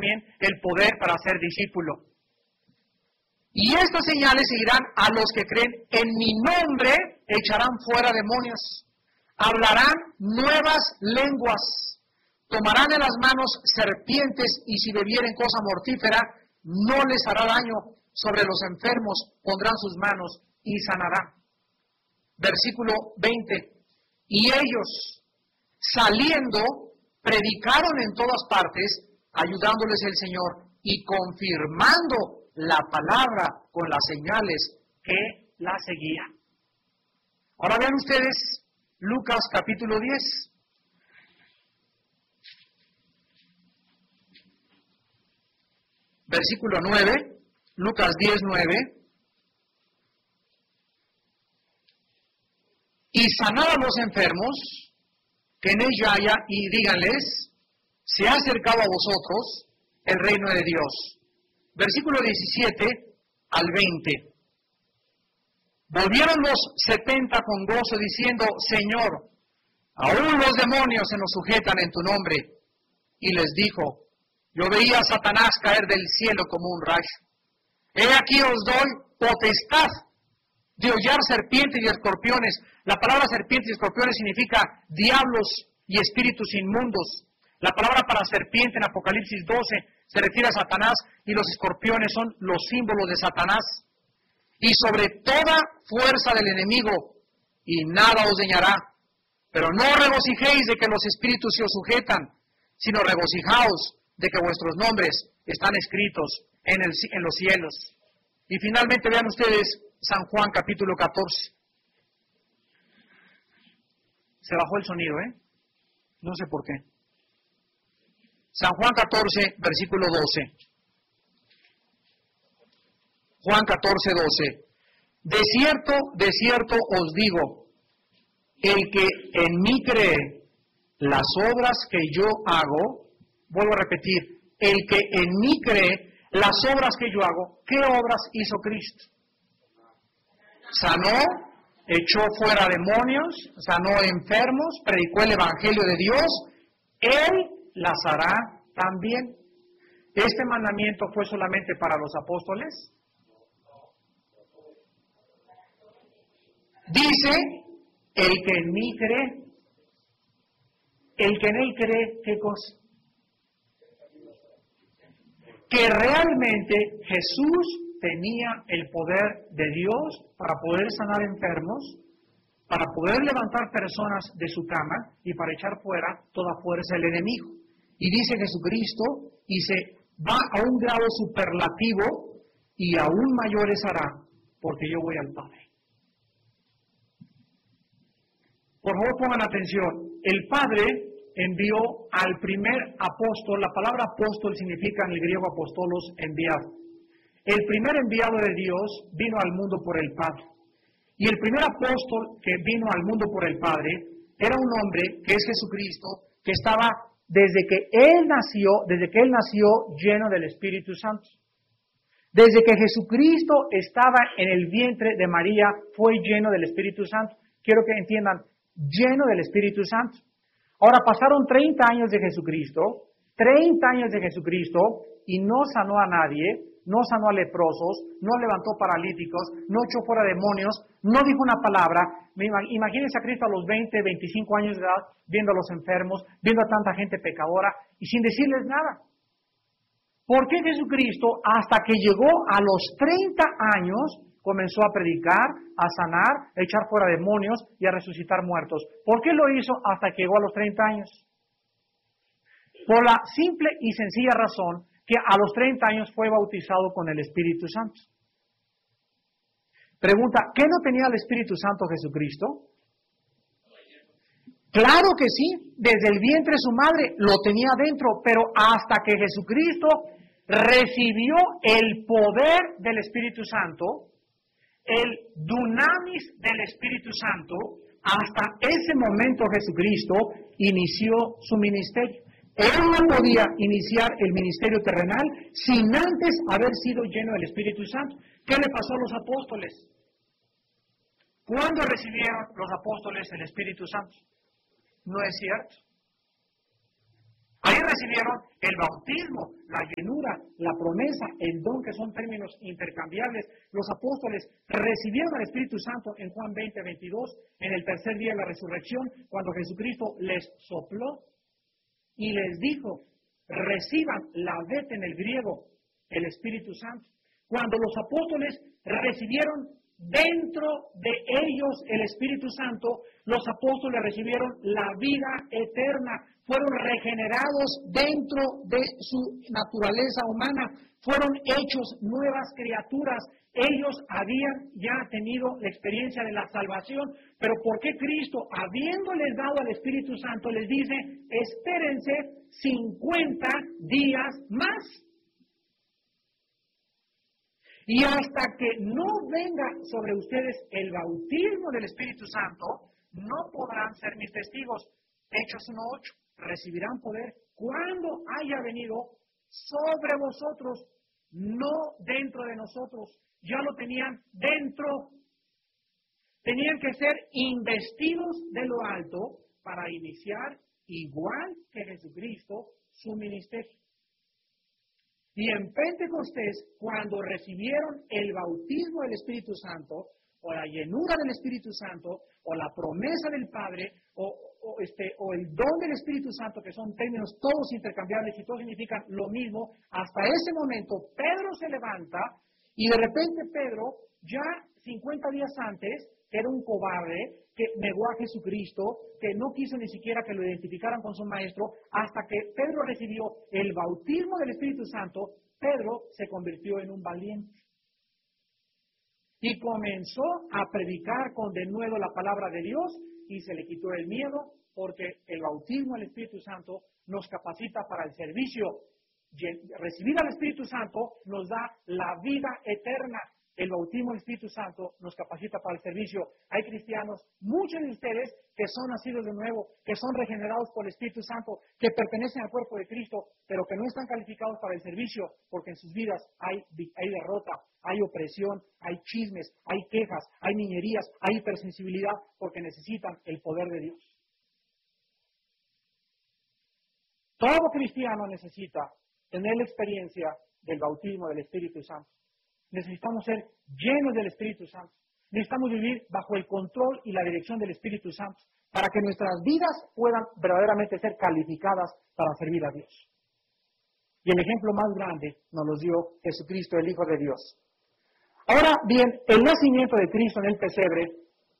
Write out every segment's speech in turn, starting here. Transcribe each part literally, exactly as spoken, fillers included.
también el poder para ser discípulo. Y estas señales seguirán a los que creen. En mi nombre echarán fuera demonios. Hablarán nuevas lenguas. Tomarán en las manos serpientes y si bebieren cosa mortífera, no les hará daño. Sobre los enfermos pondrán sus manos y sanarán. Versículo veinte. Y ellos, saliendo, predicaron en todas partes, ayudándoles el Señor y confirmando la palabra con las señales que la seguían. Ahora vean ustedes Lucas capítulo diez. Versículo nueve, Lucas diez, nueve. Y sanad a los enfermos, que en ella haya, y díganles, se ha acercado a vosotros el reino de Dios. Versículo diecisiete al veinte. Volvieron los setenta con gozo diciendo, Señor, aún los demonios se nos sujetan en tu nombre. Y les dijo, yo veía a Satanás caer del cielo como un rayo. He aquí os doy potestad de hollar serpientes y escorpiones. La palabra serpientes y escorpiones significa diablos y espíritus inmundos. La palabra para serpiente en Apocalipsis doce se refiere a Satanás y los escorpiones son los símbolos de Satanás. Y sobre toda fuerza del enemigo, y nada os dañará. Pero no regocijéis de que los espíritus se os sujetan, sino regocijaos de que vuestros nombres están escritos en, el, en los cielos. Y finalmente vean ustedes San Juan capítulo catorce. Se bajó el sonido, ¿eh? No sé por qué. San Juan catorce, versículo doce. Juan catorce, doce. De cierto, de cierto os digo, el que en mí cree las obras que yo hago, vuelvo a repetir, el que en mí cree las obras que yo hago, ¿qué obras hizo Cristo? Sanó, echó fuera demonios, sanó enfermos, predicó el evangelio de Dios, Él las hará también. ¿Este mandamiento fue solamente para los apóstoles? Dice, el que en mí cree, el que en él cree, ¿qué cosa? Que realmente Jesús tenía el poder de Dios para poder sanar enfermos, para poder levantar personas de su cama y para echar fuera toda fuerza del enemigo. Y dice Jesucristo, y se va a un grado superlativo y aún mayores hará, porque yo voy al Padre. Por favor pongan atención, el Padre envió al primer apóstol, la palabra apóstol significa en el griego apóstolos, enviado. El primer enviado de Dios vino al mundo por el Padre. Y el primer apóstol que vino al mundo por el Padre era un hombre que es Jesucristo, que estaba desde que Él nació, desde que Él nació lleno del Espíritu Santo. Desde que Jesucristo estaba en el vientre de María, fue lleno del Espíritu Santo. Quiero que entiendan, lleno del Espíritu Santo. Ahora pasaron treinta años de Jesucristo, treinta años de Jesucristo, y no sanó a nadie, no sanó a leprosos, no levantó paralíticos, no echó fuera demonios, no dijo una palabra. Imagínense a Cristo a los veinte, veinticinco años de edad, viendo a los enfermos, viendo a tanta gente pecadora, y sin decirles nada. ¿Por qué Jesucristo, hasta que llegó a los treinta años, comenzó a predicar, a sanar, a echar fuera demonios y a resucitar muertos? ¿Por qué lo hizo hasta que llegó a los treinta años? Por la simple y sencilla razón que a los treinta años fue bautizado con el Espíritu Santo. Pregunta, ¿qué no tenía el Espíritu Santo Jesucristo? Claro que sí, desde el vientre de su madre lo tenía dentro, pero hasta que Jesucristo recibió el poder del Espíritu Santo, el dunamis del Espíritu Santo, hasta ese momento Jesucristo inició su ministerio. Él no podía iniciar el ministerio terrenal sin antes haber sido lleno del Espíritu Santo. ¿Qué le pasó a los apóstoles? ¿Cuándo recibieron los apóstoles el Espíritu Santo? No es cierto. Ahí recibieron el bautismo, la llenura, la promesa, el don, que son términos intercambiables. Los apóstoles recibieron al Espíritu Santo en Juan veinte, veintidós, en el tercer día de la resurrección, cuando Jesucristo les sopló y les dijo, reciban la vete en el griego, el Espíritu Santo. Cuando los apóstoles recibieron dentro de ellos el Espíritu Santo, los apóstoles recibieron la vida eterna, fueron regenerados dentro de su naturaleza humana, fueron hechos nuevas criaturas. Ellos habían ya tenido la experiencia de la salvación, pero ¿por qué Cristo, habiéndoles dado al Espíritu Santo, les dice, espérense cincuenta días más? Y hasta que no venga sobre ustedes el bautismo del Espíritu Santo, no podrán ser mis testigos. Hechos uno ocho, recibirán poder cuando haya venido sobre vosotros, no dentro de nosotros. Ya lo tenían dentro. Tenían que ser investidos de lo alto para iniciar, igual que Jesucristo, su ministerio. Y en Pentecostés, cuando recibieron el bautismo del Espíritu Santo, o la llenura del Espíritu Santo, o la promesa del Padre, o, o, este, o el don del Espíritu Santo, que son términos todos intercambiables y todos significan lo mismo, hasta ese momento Pedro se levanta y de repente Pedro, ya cincuenta días antes, que era un cobarde, que negó a Jesucristo, que no quiso ni siquiera que lo identificaran con su maestro, hasta que Pedro recibió el bautismo del Espíritu Santo, Pedro se convirtió en un valiente. Y comenzó a predicar con denuedo la palabra de Dios y se le quitó el miedo, porque el bautismo del Espíritu Santo nos capacita para el servicio. Recibir al Espíritu Santo nos da la vida eterna. El bautismo del Espíritu Santo nos capacita para el servicio. Hay cristianos, muchos de ustedes, que son nacidos de nuevo, que son regenerados por el Espíritu Santo, que pertenecen al cuerpo de Cristo, pero que no están calificados para el servicio, porque en sus vidas hay, hay derrota, hay opresión, hay chismes, hay quejas, hay niñerías, hay hipersensibilidad, porque necesitan el poder de Dios. Todo cristiano necesita tener la experiencia del bautismo del Espíritu Santo. Necesitamos ser llenos del Espíritu Santo. Necesitamos vivir bajo el control y la dirección del Espíritu Santo para que nuestras vidas puedan verdaderamente ser calificadas para servir a Dios. Y el ejemplo más grande nos lo dio Jesucristo, el Hijo de Dios. Ahora bien, el nacimiento de Cristo en el pesebre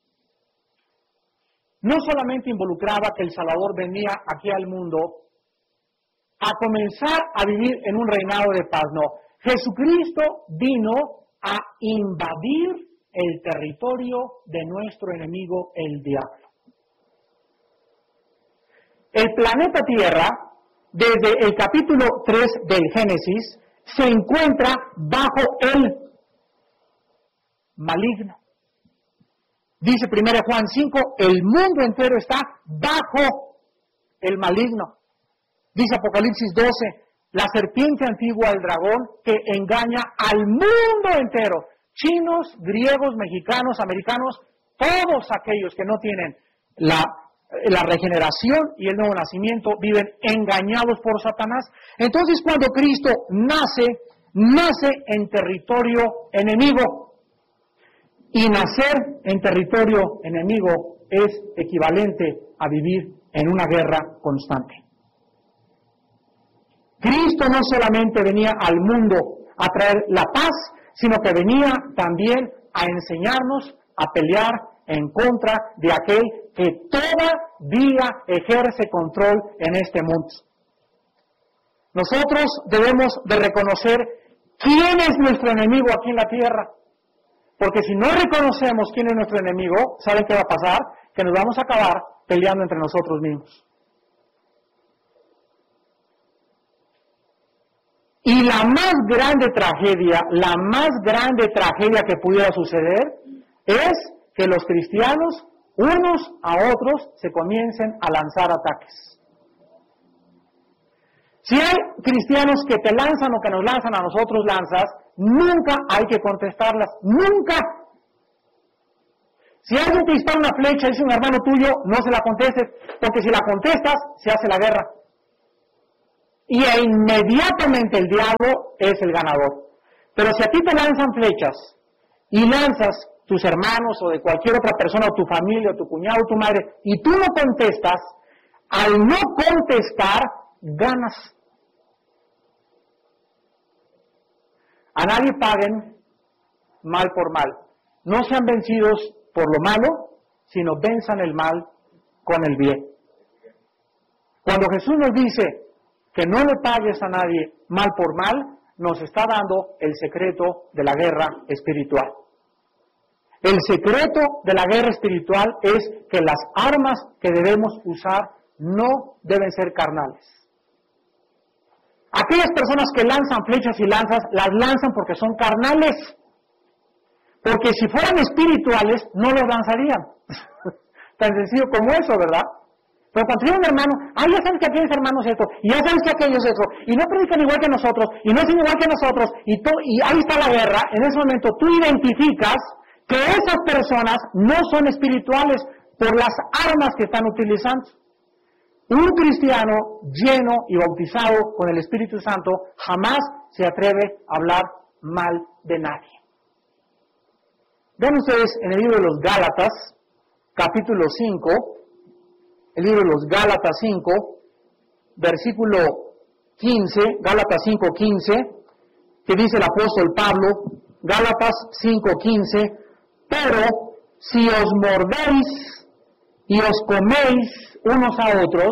no solamente involucraba que el Salvador venía aquí al mundo a comenzar a vivir en un reinado de paz, no. Jesucristo vino a invadir el territorio de nuestro enemigo, el diablo. El planeta Tierra, desde el capítulo tres del Génesis, se encuentra bajo el maligno. Dice primero Juan cinco, el mundo entero está bajo el maligno. Dice Apocalipsis doce, la serpiente antigua, el dragón, que engaña al mundo entero. Chinos, griegos, mexicanos, americanos, todos aquellos que no tienen la, la regeneración y el nuevo nacimiento viven engañados por Satanás. Entonces, cuando Cristo nace, nace en territorio enemigo. Y nacer en territorio enemigo es equivalente a vivir en una guerra constante. Cristo no solamente venía al mundo a traer la paz, sino que venía también a enseñarnos a pelear en contra de aquel que todavía ejerce control en este mundo. Nosotros debemos de reconocer quién es nuestro enemigo aquí en la tierra, porque si no reconocemos quién es nuestro enemigo, ¿saben qué va a pasar? Que nos vamos a acabar peleando entre nosotros mismos. Y la más grande tragedia, la más grande tragedia que pudiera suceder es que los cristianos, unos a otros, se comiencen a lanzar ataques. Si hay cristianos que te lanzan o que nos lanzan a nosotros lanzas, nunca hay que contestarlas, nunca. Si alguien te dispara una flecha y es un hermano tuyo, no se la contestes, porque si la contestas, se hace la guerra. y e inmediatamente el diablo es el ganador. Pero si a ti te lanzan flechas y lanzas tus hermanos o de cualquier otra persona, o tu familia, o tu cuñado, o tu madre, y tú no contestas, al no contestar, ganas. A nadie paguen mal por mal. No sean vencidos por lo malo, sino venzan el mal con el bien. Cuando Jesús nos dice que no le pagues a nadie mal por mal, nos está dando el secreto de la guerra espiritual. El secreto de la guerra espiritual es que las armas que debemos usar no deben ser carnales. Aquellas personas que lanzan flechas y lanzas, las lanzan porque son carnales. Porque si fueran espirituales, no los lanzarían. Tan sencillo como eso, ¿verdad? Pero cuando tiene un hermano, ah, ya sabes que aquellos hermanos esto, y ya sabes que aquellos esto, y no predican igual que nosotros, y no hacen igual que nosotros, y, to, y ahí está la guerra. En ese momento tú identificas que esas personas no son espirituales por las armas que están utilizando. Un cristiano lleno y bautizado con el Espíritu Santo jamás se atreve a hablar mal de nadie. Vean ustedes en el libro de los Gálatas, capítulo cinco, el libro de los Gálatas cinco, versículo quince, Gálatas cinco, quince, que dice el apóstol Pablo, Gálatas cinco, quince, pero si os mordéis y os coméis unos a otros,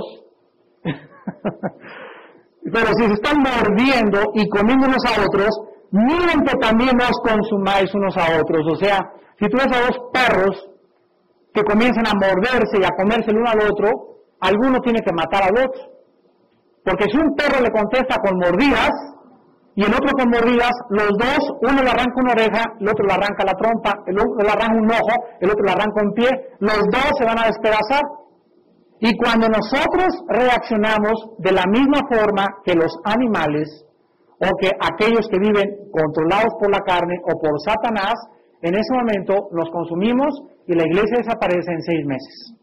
pero si se están mordiendo y comiendo unos a otros, miren que también os consumáis unos a otros. O sea, si tú ves a dos perros que comienzan a morderse y a comerse el uno al otro, alguno tiene que matar al otro. Porque si un perro le contesta con mordidas, y el otro con mordidas, los dos, uno le arranca una oreja, el otro le arranca la trompa, el otro le arranca un ojo, el otro le arranca un pie, los dos se van a despedazar. Y cuando nosotros reaccionamos de la misma forma que los animales, o que aquellos que viven controlados por la carne o por Satanás, en ese momento nos consumimos y la iglesia desaparece en seis meses.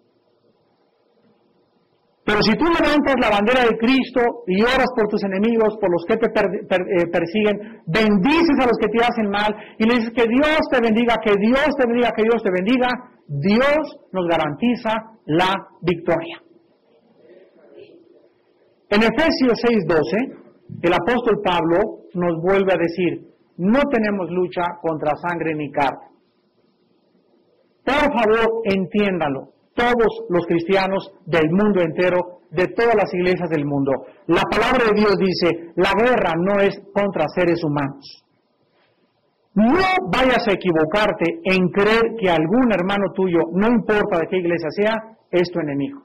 Pero si tú levantas la bandera de Cristo y oras por tus enemigos, por los que te per, per, eh, persiguen, bendices a los que te hacen mal y le dices que Dios te bendiga, que Dios te bendiga, que Dios te bendiga, Dios nos garantiza la victoria. En Efesios seis doce, el apóstol Pablo nos vuelve a decir, no tenemos lucha contra sangre ni carne. Por favor, entiéndalo. Todos los cristianos del mundo entero, de todas las iglesias del mundo. La palabra de Dios dice, la guerra no es contra seres humanos. No vayas a equivocarte en creer que algún hermano tuyo, no importa de qué iglesia sea, es tu enemigo.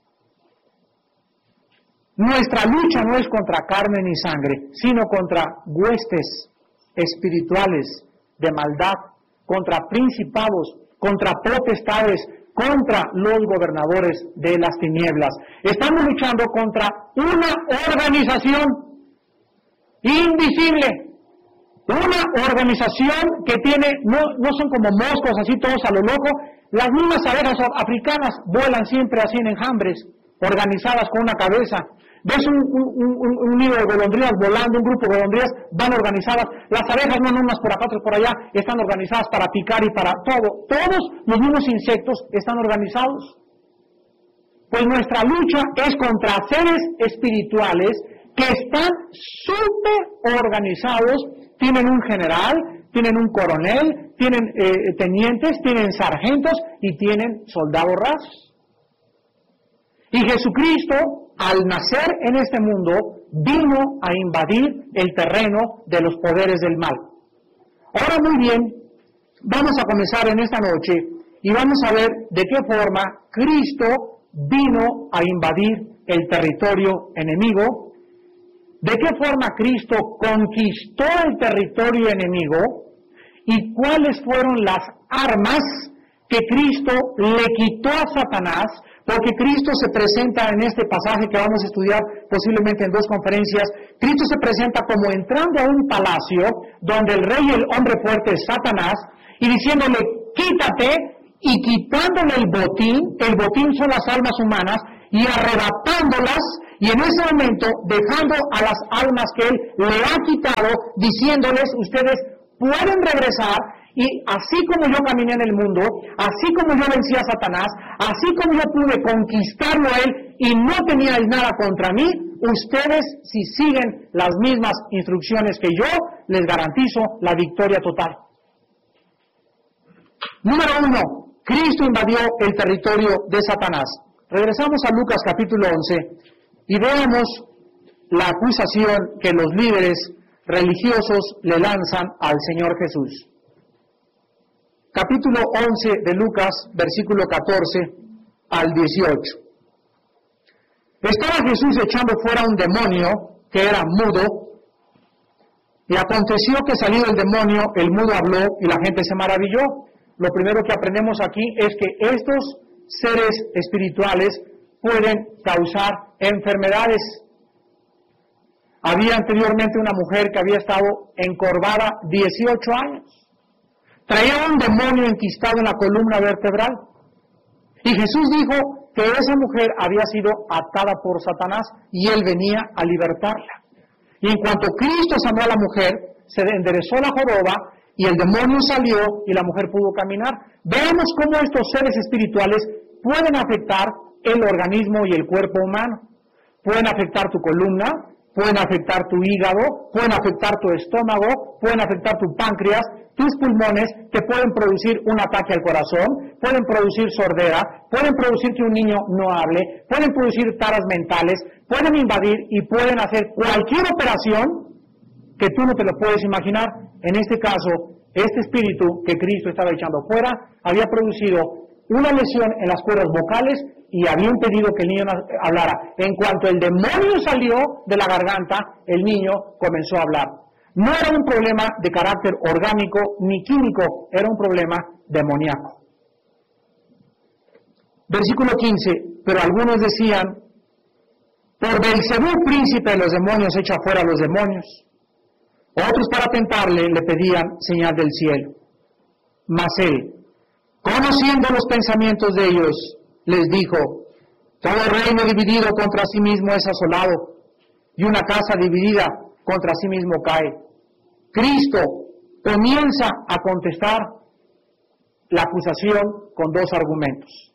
Nuestra lucha no es contra carne ni sangre, sino contra huestes espirituales de maldad, contra principados, contra potestades, contra los gobernadores de las tinieblas. Estamos luchando contra una organización invisible, una organización que tiene, no, no son como moscos así todos a lo loco, las mismas abejas africanas vuelan siempre así en enjambres, organizadas con una cabeza. Ves un, un, un, un nido de golondrinas volando, un grupo de golondrinas, van organizadas. Las abejas no unas por acá, otras por allá, están organizadas para picar y para todo. Todos los mismos insectos están organizados. Pues nuestra lucha es contra seres espirituales que están súper organizados, tienen un general, tienen un coronel, tienen eh, tenientes, tienen sargentos y tienen soldados rasos. Y Jesucristo, al nacer en este mundo, vino a invadir el terreno de los poderes del mal. Ahora muy bien, vamos a comenzar en esta noche y vamos a ver de qué forma Cristo vino a invadir el territorio enemigo, de qué forma Cristo conquistó el territorio enemigo y cuáles fueron las armas que Cristo le quitó a Satanás, porque Cristo se presenta en este pasaje que vamos a estudiar posiblemente en dos conferencias. Cristo se presenta como entrando a un palacio donde el rey y el hombre fuerte es Satanás y diciéndole, quítate, y quitándole el botín, el botín son las almas humanas, y arrebatándolas y en ese momento dejando a las almas que Él le ha quitado, diciéndoles, ustedes pueden regresar, y así como yo caminé en el mundo, así como yo vencí a Satanás, así como yo pude conquistarlo a Él y no teníais nada contra mí, ustedes, si siguen las mismas instrucciones que yo, les garantizo la victoria total. Número uno, Cristo invadió el territorio de Satanás. Regresamos a Lucas capítulo once y veamos la acusación que los líderes religiosos le lanzan al Señor Jesús. Capítulo once de Lucas, versículo catorce al dieciocho. Estaba Jesús echando fuera un demonio que era mudo, y aconteció que salido el demonio, el mudo habló y la gente se maravilló. Lo primero que aprendemos aquí es que estos seres espirituales pueden causar enfermedades. Había anteriormente una mujer que había estado encorvada dieciocho años. Traía un demonio enquistado en la columna vertebral. Y Jesús dijo que esa mujer había sido atada por Satanás y Él venía a libertarla. Y en cuanto Cristo sanó a la mujer, se enderezó la joroba y el demonio salió y la mujer pudo caminar. Veamos cómo estos seres espirituales pueden afectar el organismo y el cuerpo humano. Pueden afectar tu columna, pueden afectar tu hígado, pueden afectar tu estómago, pueden afectar tu páncreas, tus pulmones, que pueden producir un ataque al corazón, pueden producir sordera, pueden producir que un niño no hable, pueden producir taras mentales, pueden invadir y pueden hacer cualquier operación que tú no te lo puedes imaginar. En este caso, este espíritu que Cristo estaba echando fuera había producido una lesión en las cuerdas vocales y había impedido que el niño hablara. En cuanto el demonio salió de la garganta, el niño comenzó a hablar. No era un problema de carácter orgánico ni químico, era un problema demoníaco. Versículo quince, pero algunos decían, por Belcebú, príncipe de los demonios, echa fuera a los demonios. Otros, para tentarle, le pedían señal del cielo. Mas él, conociendo los pensamientos de ellos, les dijo, todo reino dividido contra sí mismo es asolado, y una casa dividida contra sí mismo cae. Cristo comienza a contestar la acusación con dos argumentos.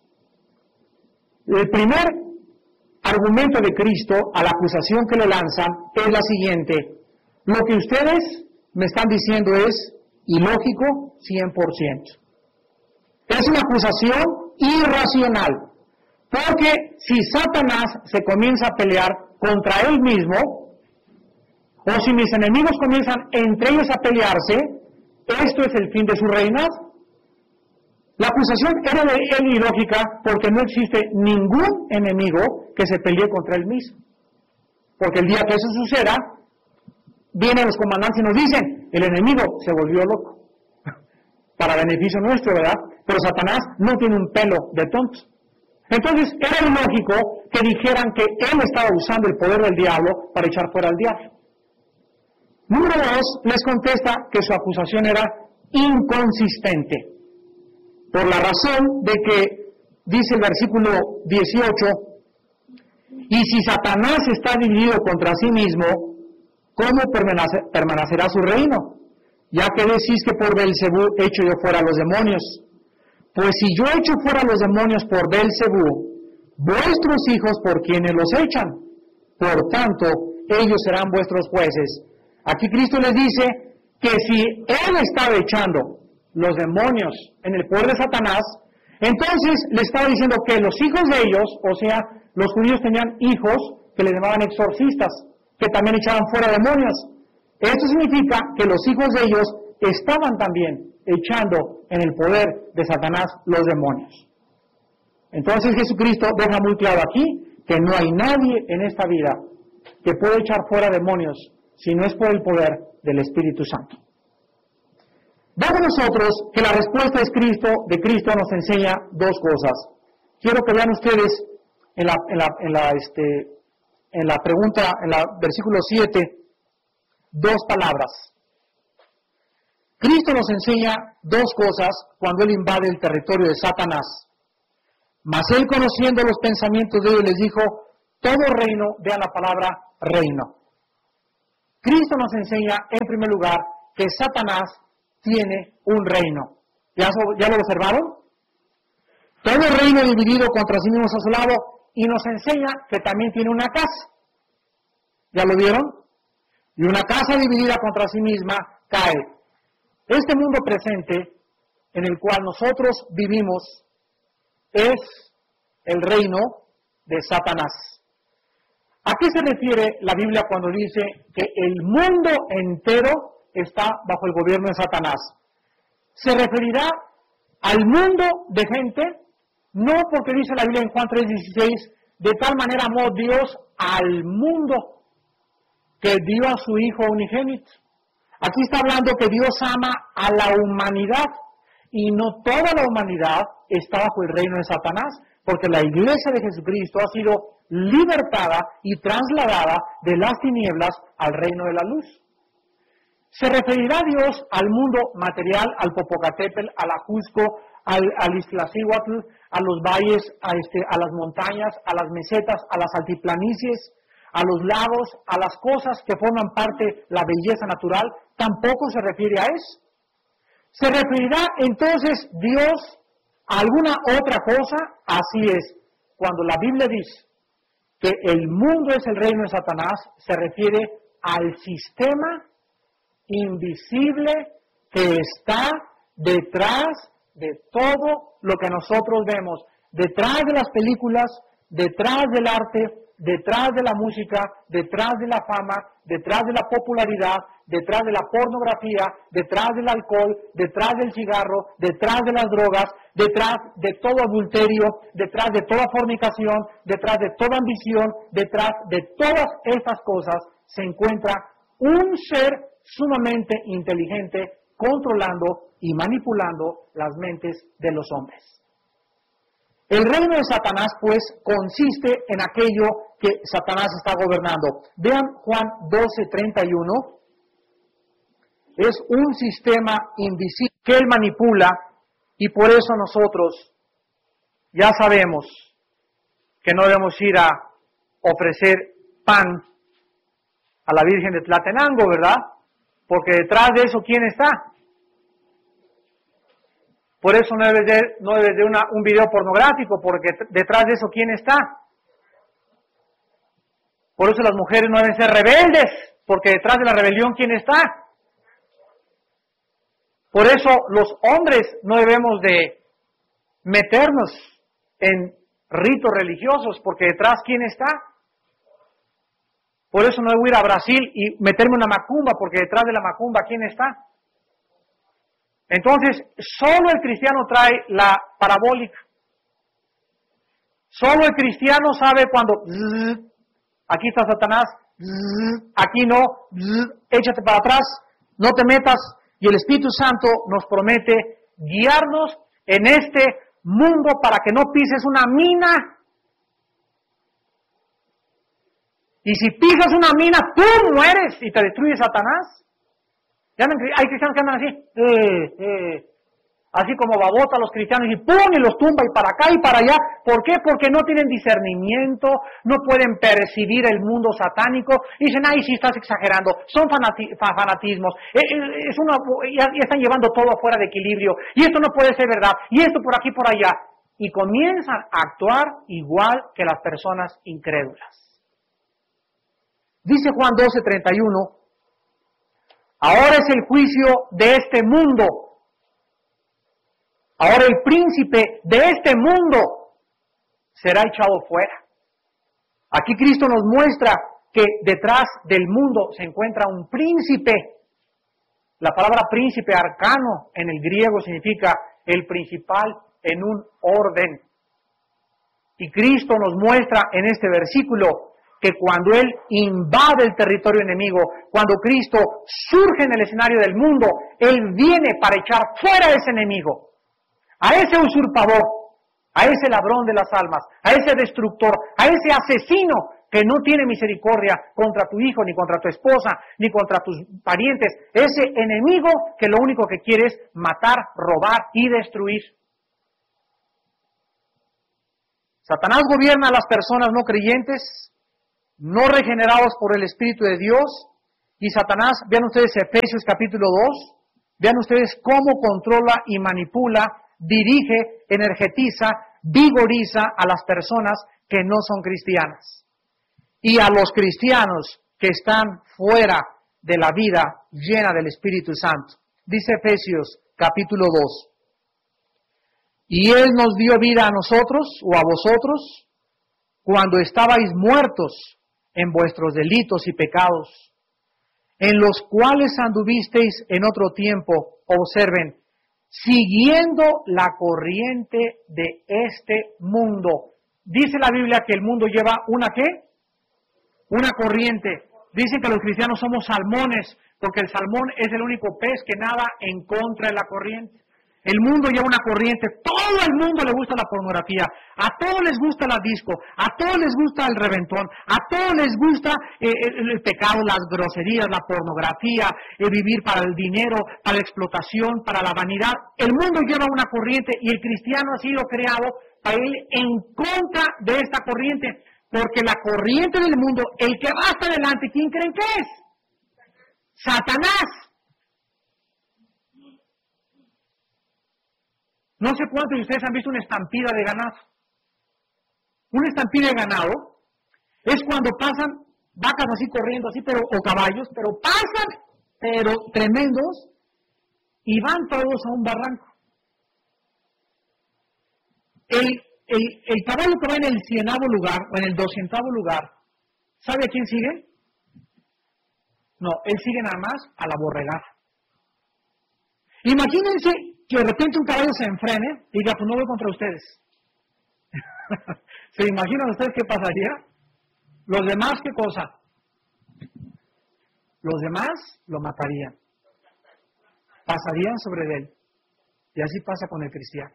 El primer argumento de Cristo a la acusación que le lanzan es la siguiente: lo que ustedes me están diciendo es ilógico cien por ciento. Es una acusación irracional, porque si Satanás se comienza a pelear contra él mismo, o si mis enemigos comienzan entre ellos a pelearse, esto es el fin de su reinado. La acusación era de él ilógica porque no existe ningún enemigo que se pelee contra él mismo. Porque el día que eso suceda, vienen los comandantes y nos dicen, el enemigo se volvió loco. Para beneficio nuestro, ¿verdad? Pero Satanás no tiene un pelo de tonto. Entonces, era ilógico que dijeran que él estaba usando el poder del diablo para echar fuera al diablo. Número dos, les contesta que su acusación era inconsistente. Por la razón de que, dice el versículo dieciocho, y si Satanás está dividido contra sí mismo, ¿cómo permanecer, permanecerá su reino? Ya que decís que por Belcebú echo yo fuera a los demonios. Pues si yo echo fuera a los demonios por Belcebú, vuestros hijos por quienes los echan. Por tanto, ellos serán vuestros jueces. Aquí Cristo les dice que si Él estaba echando los demonios en el poder de Satanás, entonces le estaba diciendo que los hijos de ellos, o sea, los judíos tenían hijos que les llamaban exorcistas, que también echaban fuera demonios. Esto significa que los hijos de ellos estaban también echando en el poder de Satanás los demonios. Entonces Jesucristo deja muy claro aquí que no hay nadie en esta vida que pueda echar fuera demonios si no es por el poder del Espíritu Santo. Vemos nosotros que la respuesta es Cristo, de Cristo nos enseña dos cosas. Quiero que vean ustedes en la, en la, en la, este, en la pregunta, en el versículo siete, dos palabras. Cristo nos enseña dos cosas cuando Él invade el territorio de Satanás. Mas Él, conociendo los pensamientos de ellos, les dijo, todo reino, vean la palabra reino. Cristo nos enseña, en primer lugar, que Satanás tiene un reino. ¿Ya, ya lo observaron? Todo reino dividido contra sí mismo es asolado, y nos enseña que también tiene una casa. ¿Ya lo vieron? Y una casa dividida contra sí misma cae. Este mundo presente en el cual nosotros vivimos es el reino de Satanás. ¿A qué se refiere la Biblia cuando dice que el mundo entero está bajo el gobierno de Satanás? Se referirá al mundo de gente, no porque dice la Biblia en Juan tres dieciséis, de tal manera amó Dios al mundo que dio a su Hijo unigénito. Aquí está hablando que Dios ama a la humanidad, y no toda la humanidad está bajo el reino de Satanás, porque la iglesia de Jesucristo ha sido libertada y trasladada de las tinieblas al reino de la luz. Se referirá a Dios al mundo material, al Popocatépetl, al Ajusco, al, al Iztaccíhuatl, a los valles, a, este, a las montañas, a las mesetas, a las altiplanicies, a los lagos, a las cosas que forman parte de la belleza natural. Tampoco se refiere a eso. Se referirá entonces Dios a alguna otra cosa. Así es, cuando la Biblia dice que el mundo es el reino de Satanás, se refiere al sistema invisible que está detrás de todo lo que nosotros vemos, detrás de las películas, detrás del arte, detrás de la música, detrás de la fama, detrás de la popularidad, detrás de la pornografía, detrás del alcohol, detrás del cigarro, detrás de las drogas, detrás de todo adulterio, detrás de toda fornicación, detrás de toda ambición, detrás de todas estas cosas se encuentra un ser sumamente inteligente controlando y manipulando las mentes de los hombres. El reino de Satanás, pues, consiste en aquello que Satanás está gobernando. Vean Juan doce treinta y uno. Es un sistema invisible que él manipula, y por eso nosotros ya sabemos que no debemos ir a ofrecer pan a la Virgen de Tlatenango, ¿verdad? Porque detrás de eso, ¿quién está? Por eso no debes de, no debes de una, un video pornográfico, porque detrás de eso, ¿quién está? Por eso las mujeres no deben ser rebeldes, porque detrás de la rebelión, ¿quién está? Por eso los hombres no debemos de meternos en ritos religiosos, porque detrás, ¿quién está? Por eso no debo ir a Brasil y meterme en una macumba, porque detrás de la macumba, ¿quién está? Entonces, solo el cristiano trae la parabólica. Solo el cristiano sabe cuando, zzz, aquí está Satanás, zzz, aquí no, zzz, échate para atrás, no te metas. Y el Espíritu Santo nos promete guiarnos en este mundo para que no pises una mina. Y si pisas una mina, tú mueres y te destruye Satanás. Ya no, hay cristianos que andan así, eh, eh, así como babota los cristianos, y ¡pum! Y los tumba y para acá y para allá. ¿Por qué? Porque no tienen discernimiento, no pueden percibir el mundo satánico, y dicen, ay, sí, estás exagerando, son fanati- fanatismos, es una, ya, ya están llevando todo afuera de equilibrio, y esto no puede ser verdad, y esto por aquí por allá, y comienzan a actuar igual que las personas incrédulas. Dice Juan doce treinta y uno, ahora es el juicio de este mundo. Ahora el príncipe de este mundo será echado fuera. Aquí Cristo nos muestra que detrás del mundo se encuentra un príncipe. La palabra príncipe, arcano, en el griego significa el principal en un orden. Y Cristo nos muestra en este versículo que cuando Él invade el territorio enemigo, cuando Cristo surge en el escenario del mundo, Él viene para echar fuera a ese enemigo, a ese usurpador, a ese ladrón de las almas, a ese destructor, a ese asesino que no tiene misericordia contra tu hijo, ni contra tu esposa, ni contra tus parientes, ese enemigo que lo único que quiere es matar, robar y destruir. Satanás gobierna a las personas no creyentes, no regenerados por el Espíritu de Dios. Y Satanás, vean ustedes Efesios capítulo dos, vean ustedes cómo controla y manipula, dirige, energetiza, vigoriza a las personas que no son cristianas. Y a los cristianos que están fuera de la vida llena del Espíritu Santo. Dice Efesios capítulo dos. Y Él nos dio vida a nosotros o a vosotros cuando estabais muertos en vuestros delitos y pecados, en los cuales anduvisteis en otro tiempo, observen, siguiendo la corriente de este mundo. Dice la Biblia que el mundo lleva una ¿qué? Una corriente. Dicen que los cristianos somos salmones, porque el salmón es el único pez que nada en contra de la corriente. El mundo lleva una corriente, todo el mundo le gusta la pornografía, a todos les gusta la disco, a todos les gusta el reventón, a todos les gusta eh, el, el pecado, las groserías, la pornografía, el vivir para el dinero, para la explotación, para la vanidad. El mundo lleva una corriente y el cristiano ha sido creado para ir en contra de esta corriente, porque la corriente del mundo, el que va hasta adelante, ¿quién creen que es? Satanás. No sé cuántos de ustedes han visto una estampida de ganado. Una estampida de ganado es cuando pasan vacas así corriendo, así, pero o caballos, pero pasan, pero tremendos, y van todos a un barranco. El, el, el caballo que va en el cienavo lugar, o en el doscientavo lugar, ¿sabe a quién sigue? No, él sigue nada más a la borregada. Imagínense que de repente un caballo se enfrene y diga, pues no voy contra ustedes. ¿Se imaginan ustedes qué pasaría? Los demás, ¿qué cosa? Los demás lo matarían. Pasarían sobre él. Y así pasa con el cristiano.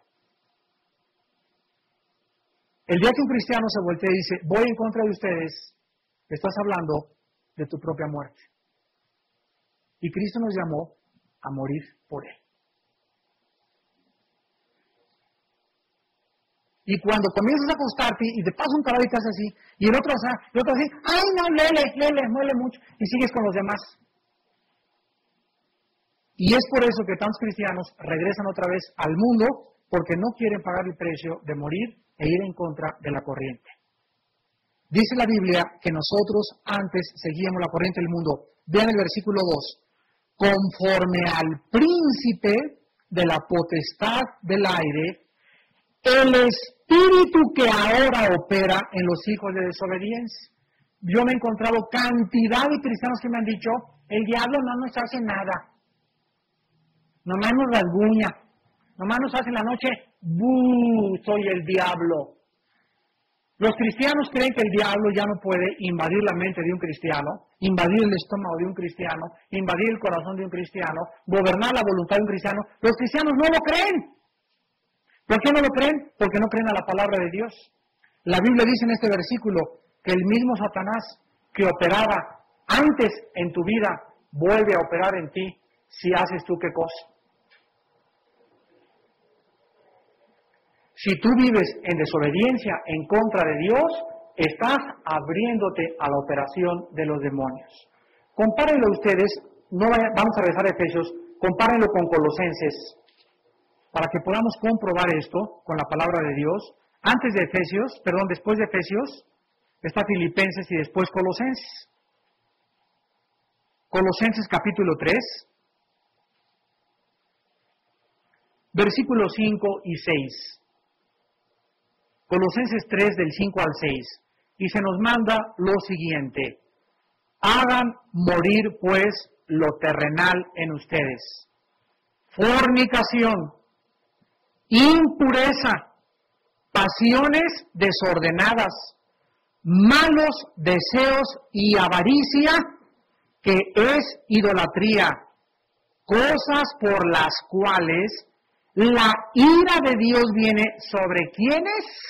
El día que un cristiano se voltea y dice, voy en contra de ustedes, estás hablando de tu propia muerte. Y Cristo nos llamó a morir por él. Y cuando comienzas a acostarte y te pasa un caballo y te hace así, y el otro hace, el otro así, ay no, lele, lele, muele mucho, y sigues con los demás. Y es por eso que tantos cristianos regresan otra vez al mundo, porque no quieren pagar el precio de morir e ir en contra de la corriente. Dice la Biblia que nosotros antes seguíamos la corriente del mundo. Vean el versículo dos. Conforme al príncipe de la potestad del aire, el espíritu que ahora opera en los hijos de desobediencia. Yo me he encontrado cantidad de cristianos que me han dicho, el diablo no nos hace nada. Nomás nos rasguña. Nomás nos hace en la noche, ¡buh! Soy el diablo. Los cristianos creen que el diablo ya no puede invadir la mente de un cristiano, invadir el estómago de un cristiano, invadir el corazón de un cristiano, gobernar la voluntad de un cristiano. Los cristianos no lo creen. ¿Por qué no lo creen? Porque no creen a la palabra de Dios. La Biblia dice en este versículo que el mismo Satanás que operaba antes en tu vida vuelve a operar en ti si haces tú qué cosa. Si tú vives en desobediencia en contra de Dios, estás abriéndote a la operación de los demonios. Compárenlo ustedes, no vaya, vamos a regresar a Efesios, compárenlo con Colosenses, para que podamos comprobar esto con la palabra de Dios. Antes de Efesios, perdón, después de Efesios, está Filipenses y después Colosenses. Colosenses capítulo tres, versículos cinco y seis. Colosenses tres del cinco al seis. Y se nos manda lo siguiente. Hagan morir pues lo terrenal en ustedes. Fornicación, impureza, pasiones desordenadas, malos deseos y avaricia, que es idolatría, cosas por las cuales la ira de Dios viene sobre ¿quiénes?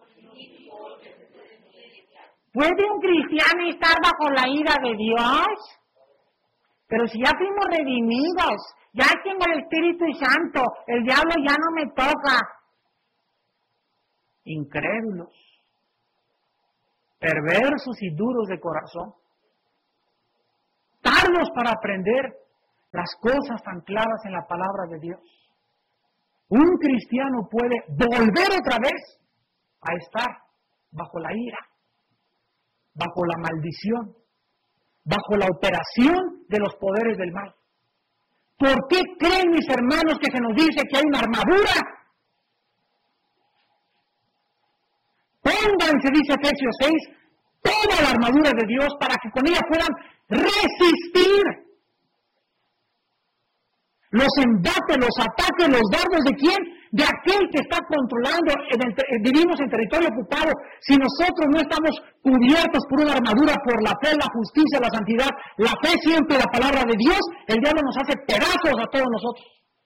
¿Puede un cristiano estar bajo la ira de Dios? Pero si ya fuimos redimidos, ya tengo el Espíritu Santo, el diablo ya no me toca. incrédulos, perversos y duros de corazón, tardos para aprender las cosas tan claras en la palabra de Dios. Un cristiano puede volver otra vez a estar bajo la ira, bajo la maldición, bajo la operación de los poderes del mal. ¿Por qué creen mis hermanos que se nos dice que hay una armadura? Pónganse, dice Efesios seis, toda la armadura de Dios para que con ella puedan resistir los embates, los ataques, los dardos de quién? De aquel que está controlando, en el, vivimos en territorio ocupado. Si nosotros no estamos cubiertos por una armadura, por la fe, la justicia, la santidad, la fe siempre, la palabra de Dios, el diablo nos hace pedazos a todos nosotros.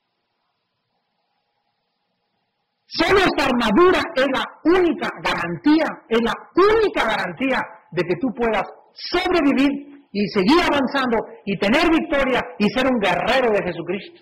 Solo esta armadura es la única garantía, es la única garantía de que tú puedas sobrevivir y seguir avanzando y tener victoria y ser un guerrero de Jesucristo.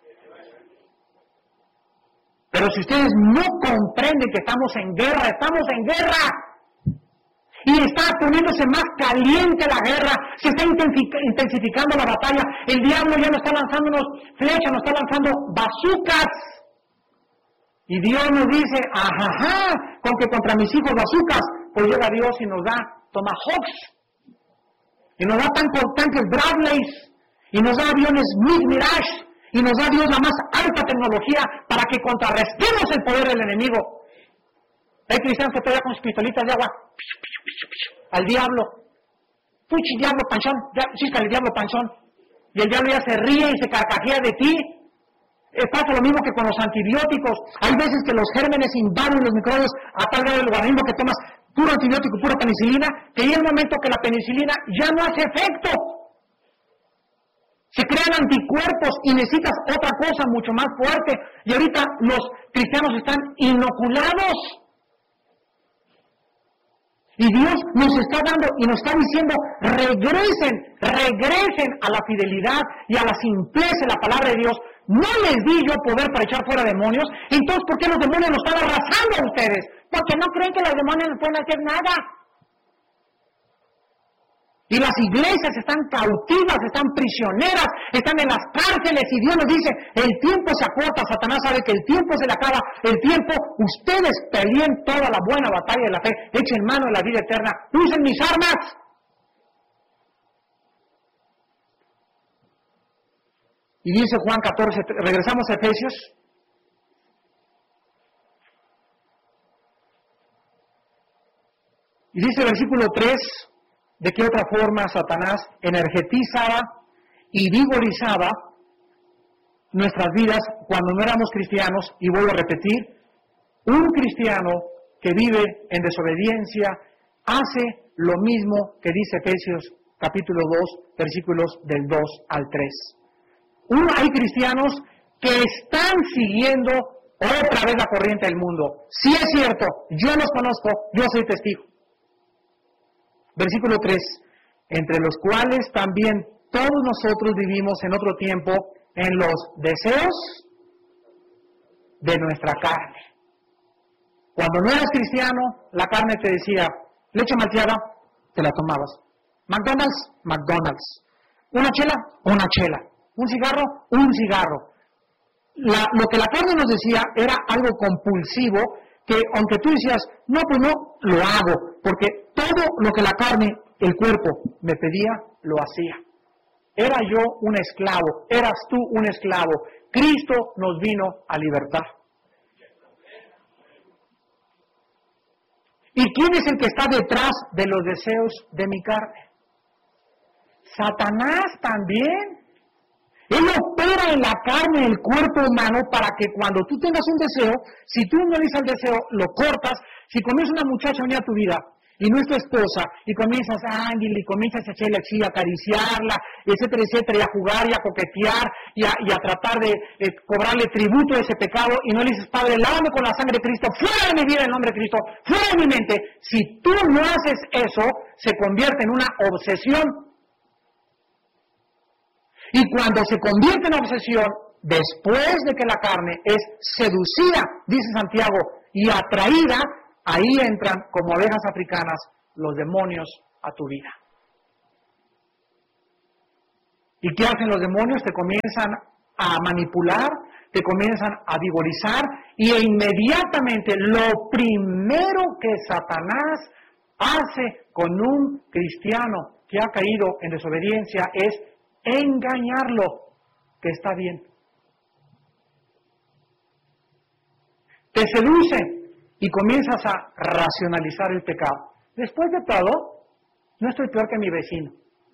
Pero si ustedes no comprenden que estamos en guerra, estamos en guerra. Y está poniéndose más caliente la guerra, se está intensificando la batalla. El diablo ya no está lanzándonos flechas, nos está lanzando bazucas. Y Dios nos dice, ajá, con que contra mis hijos bazucas, pues llega Dios y nos da tomahawks. Y nos da tanques Bradleys, y nos da aviones MiG Mirage, y nos da Dios la más alta tecnología para que contrarrestemos el poder del enemigo. Hay cristianos que todavía con sus pistolitas de agua al diablo. Puchi, diablo panzón, chíscale, diablo panzón. Y el diablo ya se ríe y se carcajea de ti. Eh, pasa lo mismo que con los antibióticos. Hay veces que los gérmenes invaden los microbios a tal grado del organismo que tomas puro antibiótico, pura penicilina, que llega el momento que la penicilina ya no hace efecto. Se crean anticuerpos y necesitas otra cosa mucho más fuerte. Y ahorita los cristianos están inoculados. Y Dios nos está dando y nos está diciendo, regresen, regresen a la fidelidad y a la simpleza de la palabra de Dios. No les di yo poder para echar fuera demonios. Entonces, ¿por qué los demonios los están arrasando a ustedes? Porque no creen que los demonios no pueden hacer nada. Y las iglesias están cautivas, están prisioneras, están en las cárceles y Dios nos dice, el tiempo se acorta, Satanás sabe que el tiempo se le acaba, el tiempo, ustedes peleen toda la buena batalla de la fe, echen mano de la vida eterna, usen mis armas. Y dice Juan catorce, regresamos a Efesios. Y dice el versículo tres, de qué otra forma Satanás energetizaba y vigorizaba nuestras vidas cuando no éramos cristianos. Y vuelvo a repetir, un cristiano que vive en desobediencia hace lo mismo que dice Efesios capítulo dos, versículos del dos al tres. Uno, hay cristianos que están siguiendo otra vez la corriente del mundo. Sí es cierto, yo los conozco, yo soy testigo. Versículo tres, entre los cuales también todos nosotros vivimos en otro tiempo en los deseos de nuestra carne. Cuando no eras cristiano, la carne te decía, leche malteada, te la tomabas. McDonald's, McDonald's. Una chela, una chela. Un cigarro, un cigarro. La, lo que la carne nos decía era algo compulsivo, que aunque tú decías, no, pues no, lo hago, porque todo lo que la carne, el cuerpo, me pedía, lo hacía. Era yo un esclavo, eras tú un esclavo. Cristo nos vino a libertar. ¿Y quién es el que está detrás de los deseos de mi carne? Satanás también. Él opera en la carne del cuerpo humano para que cuando tú tengas un deseo, si tú no le dices al deseo, lo cortas. Si comienza una muchacha a venir a tu vida y no es tu esposa, y comienzas a ángel, y comienzas a echarle así, a acariciarla, etcétera, etcétera, y a jugar, y a coquetear, y a, y a tratar de, de cobrarle tributo a ese pecado, y no le dices, Padre, lávame con la sangre de Cristo, fuera de mi vida en el nombre de Cristo, fuera de mi mente. Si tú no haces eso, se convierte en una obsesión. Y cuando se convierte en obsesión, después de que la carne es seducida, dice Santiago, y atraída, ahí entran como abejas africanas los demonios a tu vida. ¿Y qué hacen los demonios? Te comienzan a manipular, te comienzan a vigorizar y inmediatamente lo primero que Satanás hace con un cristiano que ha caído en desobediencia es engañarlo, que está bien. Te seduce y comienzas a racionalizar el pecado. Después de todo, no estoy peor que mi vecino.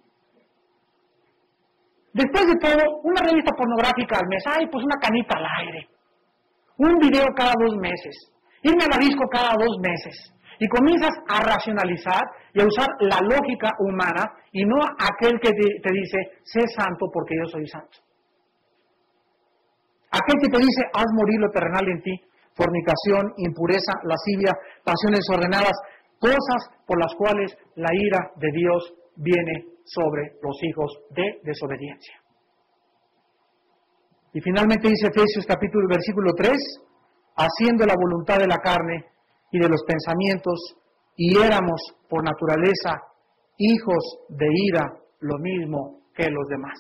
Después de todo, una revista pornográfica al mes, ay, pues una canita al aire. Un video cada dos meses. Irme a la disco cada dos meses. Y comienzas a racionalizar y a usar la lógica humana y no aquel que te, te dice, sé santo porque yo soy santo. Aquel que te dice, haz morir lo terrenal en ti, fornicación, impureza, lascivia, pasiones desordenadas, cosas por las cuales la ira de Dios viene sobre los hijos de desobediencia. Y finalmente dice Efesios capítulo versículo tres, haciendo la voluntad de la carne y de los pensamientos, y éramos por naturaleza hijos de ira, lo mismo que los demás.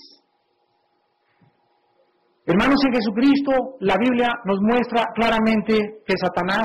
Hermanos, en Jesucristo, la Biblia nos muestra claramente que Satanás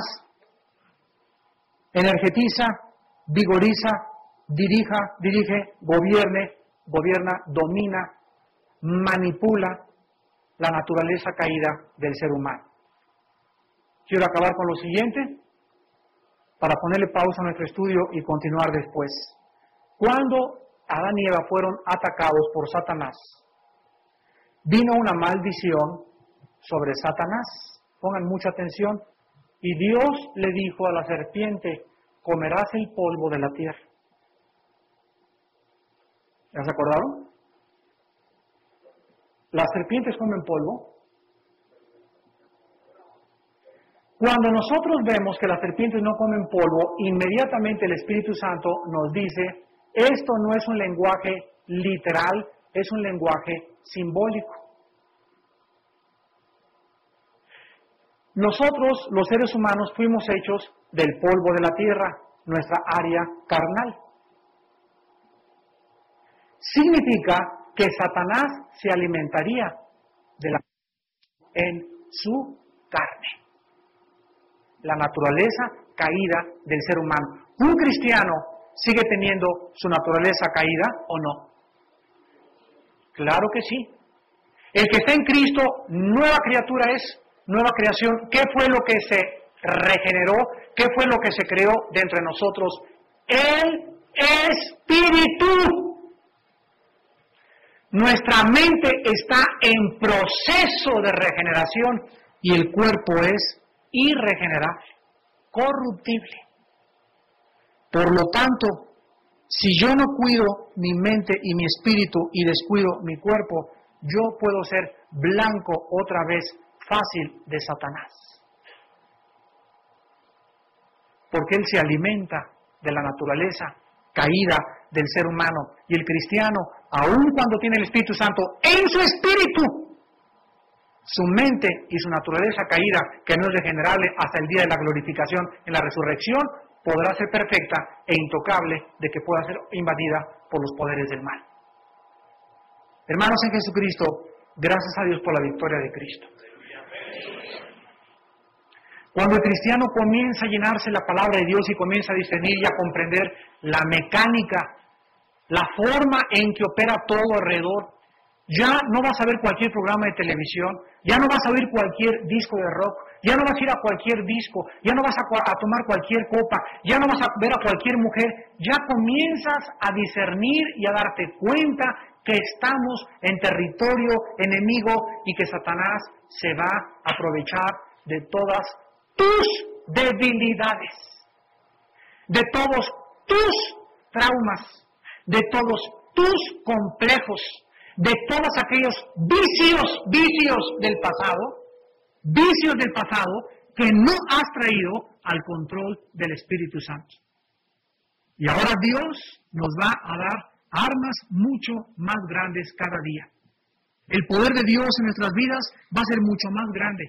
energetiza, vigoriza, dirija, dirige, gobierne, gobierna, domina, manipula la naturaleza caída del ser humano. Quiero acabar con lo siguiente, para ponerle pausa a nuestro estudio y continuar después. Cuando Adán y Eva fueron atacados por Satanás, vino una maldición sobre Satanás. Pongan mucha atención. Y Dios le dijo a la serpiente, comerás el polvo de la tierra. ¿Ya se acordaron? ¿Las serpientes comen polvo? Cuando nosotros vemos que las serpientes no comen polvo, inmediatamente el Espíritu Santo nos dice, esto no es un lenguaje literal, es un lenguaje simbólico. Nosotros, los seres humanos, fuimos hechos del polvo de la tierra, nuestra área carnal. Significa que Satanás se alimentaría de la en su carne. La naturaleza caída del ser humano. ¿Un cristiano sigue teniendo su naturaleza caída o no? Claro que sí. El que está en Cristo, nueva criatura es, nueva creación. ¿Qué fue lo que se regeneró? ¿Qué fue lo que se creó dentro de nosotros? El Espíritu. Nuestra mente está en proceso de regeneración y el cuerpo es irregenerable, corruptible. Por lo tanto, si yo no cuido mi mente y mi espíritu y descuido mi cuerpo, yo puedo ser blanco otra vez fácil de Satanás. Porque él se alimenta de la naturaleza caída del ser humano. Y el cristiano, aun cuando tiene el Espíritu Santo en su espíritu, su mente y su naturaleza caída, que no es regenerable hasta el día de la glorificación en la resurrección, podrá ser perfecta e intocable de que pueda ser invadida por los poderes del mal. Hermanos en Jesucristo, gracias a Dios por la victoria de Cristo. Cuando el cristiano comienza a llenarse la palabra de Dios y comienza a discernir y a comprender la mecánica, la forma en que opera todo alrededor, ya no vas a ver cualquier programa de televisión, ya no vas a oír cualquier disco de rock, ya no vas a ir a cualquier disco, ya no vas a, a tomar cualquier copa, ya no vas a ver a cualquier mujer, ya comienzas a discernir y a darte cuenta que estamos en territorio enemigo y que Satanás se va a aprovechar de todas tus debilidades, de todos tus traumas, de todos tus complejos, de todos aquellos vicios, vicios del pasado, vicios del pasado que no has traído al control del Espíritu Santo. Y ahora Dios nos va a dar armas mucho más grandes cada día. El poder de Dios en nuestras vidas va a ser mucho más grande.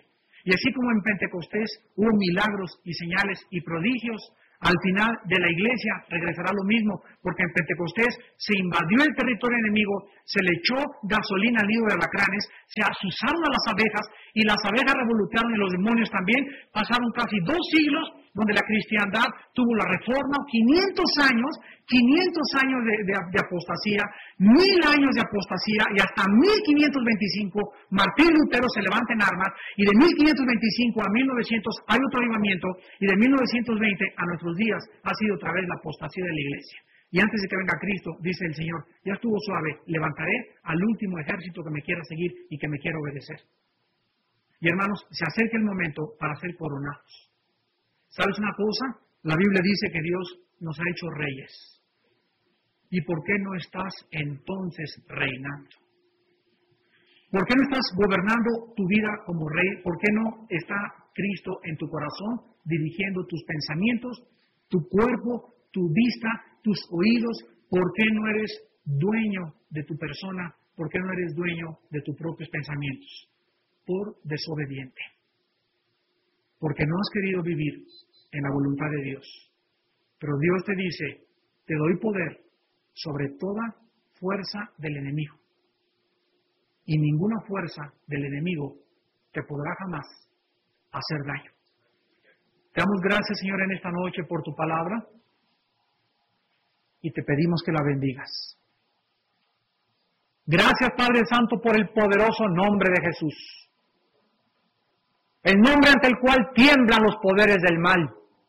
Y así como en Pentecostés hubo milagros y señales y prodigios, al final de la iglesia regresará lo mismo, porque en Pentecostés se invadió el territorio enemigo, se le echó gasolina al nido de alacranes, se asusaron a las abejas y las abejas revolucionaron y los demonios también. Pasaron casi dos siglos donde la cristiandad tuvo la reforma, quinientos años, quinientos años de, de, de apostasía, mil años de apostasía y hasta mil quinientos veinticinco Martín Lutero se levanta en armas y de mil quinientos veinticinco a mil novecientos hay otro avivamiento y de mil novecientos veinte a nuestros días ha sido otra vez la apostasía de la iglesia. Y antes de que venga Cristo, dice el Señor, ya estuvo suave, levantaré al último ejército que me quiera seguir y que me quiera obedecer. Y hermanos, se acerca el momento para ser coronados. ¿Sabes una cosa? La Biblia dice que Dios nos ha hecho reyes. ¿Y por qué no estás entonces reinando? ¿Por qué no estás gobernando tu vida como rey? ¿Por qué no está Cristo en tu corazón dirigiendo tus pensamientos, tu cuerpo, tu vista, tus oídos? ¿Por qué no eres dueño de tu persona? ¿Por qué no eres dueño de tus propios pensamientos? Por desobediente. Porque no has querido vivir en la voluntad de Dios. Pero Dios te dice, te doy poder sobre toda fuerza del enemigo. Y ninguna fuerza del enemigo te podrá jamás hacer daño. Te damos gracias, Señor, en esta noche por tu palabra y te pedimos que la bendigas. Gracias, Padre Santo, por el poderoso nombre de Jesús. El nombre ante el cual tiemblan los poderes del mal.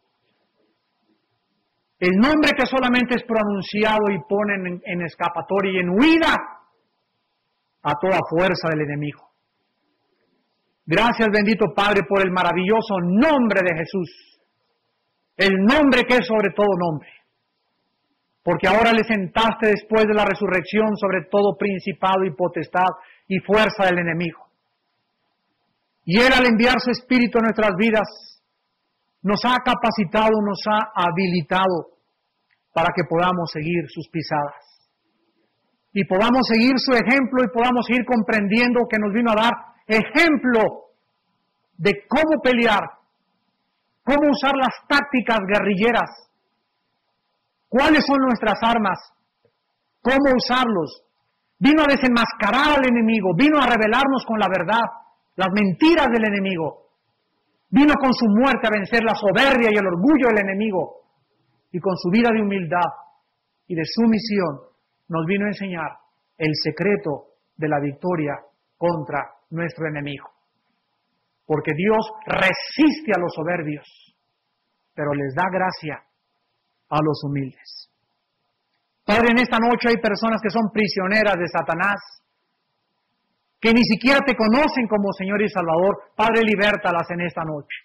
El nombre que solamente es pronunciado y ponen en, en escapatoria y en huida a toda fuerza del enemigo. Gracias, bendito Padre, por el maravilloso nombre de Jesús. El nombre que es sobre todo nombre. Porque ahora le sentaste después de la resurrección sobre todo principado y potestad y fuerza del enemigo. Y Él, al enviar su Espíritu a nuestras vidas, nos ha capacitado, nos ha habilitado para que podamos seguir sus pisadas. Y podamos seguir su ejemplo y podamos ir comprendiendo que nos vino a dar ejemplo de cómo pelear, cómo usar las tácticas guerrilleras, cuáles son nuestras armas, cómo usarlos. Vino a desenmascarar al enemigo, vino a revelarnos con la verdad las mentiras del enemigo. Vino con su muerte a vencer la soberbia y el orgullo del enemigo. Y con su vida de humildad y de sumisión nos vino a enseñar el secreto de la victoria contra nuestro enemigo. Porque Dios resiste a los soberbios, pero les da gracia a los humildes. Padre, en esta noche hay personas que son prisioneras de Satanás, que ni siquiera te conocen como Señor y Salvador. Padre, libértalas en esta noche.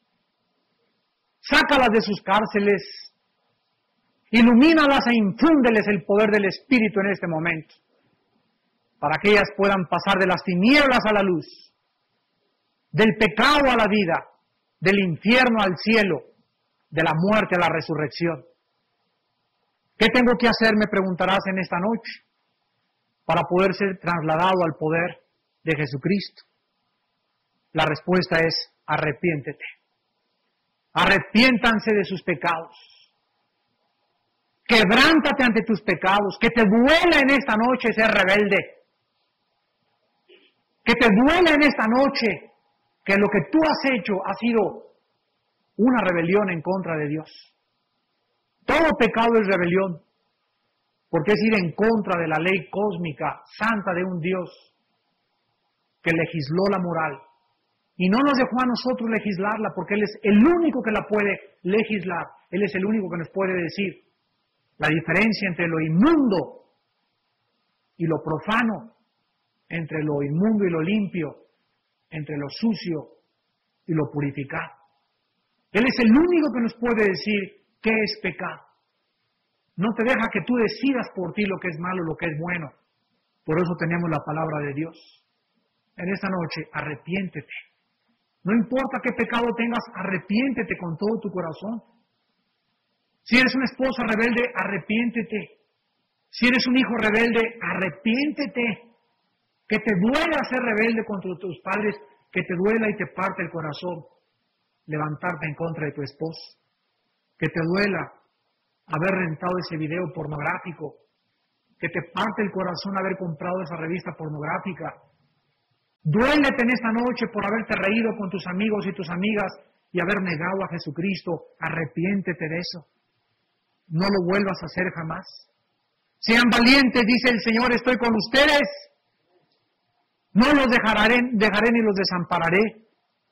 Sácalas de sus cárceles, ilumínalas e infúndeles el poder del Espíritu en este momento, para que ellas puedan pasar de las tinieblas a la luz, del pecado a la vida, del infierno al cielo, de la muerte a la resurrección. ¿Qué tengo que hacer? Me preguntarás en esta noche, para poder ser trasladado al poder de Jesucristo. La respuesta es: arrepiéntete. Arrepiéntanse de sus pecados. Quebrántate ante tus pecados. Que te duela en esta noche ser rebelde. Que te duela en esta noche que lo que tú has hecho ha sido una rebelión en contra de Dios. Todo pecado es rebelión, porque es ir en contra de la ley cósmica, santa de un Dios que legisló la moral. Y no nos dejó a nosotros legislarla, porque Él es el único que la puede legislar. Él es el único que nos puede decir la diferencia entre lo inmundo y lo profano, entre lo inmundo y lo limpio, entre lo sucio y lo purificado. Él es el único que nos puede decir qué es pecado. No te deja que tú decidas por ti lo que es malo, lo que es bueno. Por eso tenemos la palabra de Dios. En esta noche, arrepiéntete. No importa qué pecado tengas, arrepiéntete con todo tu corazón. Si eres una esposa rebelde, arrepiéntete. Si eres un hijo rebelde, arrepiéntete. que te duela ser rebelde contra tus padres, que te duela y te parte el corazón levantarte en contra de tu esposo, que te duela haber rentado ese video pornográfico, que te parte el corazón haber comprado esa revista pornográfica. Duélete en esta noche por haberte reído con tus amigos y tus amigas y haber negado a Jesucristo. Arrepiéntete de eso. No lo vuelvas a hacer jamás. Sean valientes, dice el Señor, estoy con ustedes. No los dejaré, dejaré ni los desampararé.